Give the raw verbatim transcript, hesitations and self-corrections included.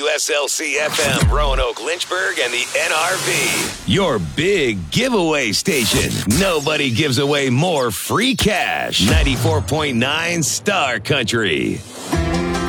S L C F M, Roanoke, Lynchburg, and the N R V. Your big giveaway station. Nobody gives away more free cash. ninety-four point nine Star Country.